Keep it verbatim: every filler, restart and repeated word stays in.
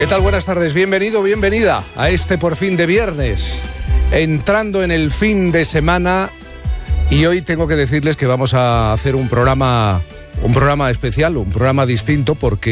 ¿Qué tal? Buenas tardes, bienvenido, bienvenida a este por fin de viernes, entrando en el fin de semana, y hoy tengo que decirles que vamos a hacer un programa, un programa especial, un programa distinto, porque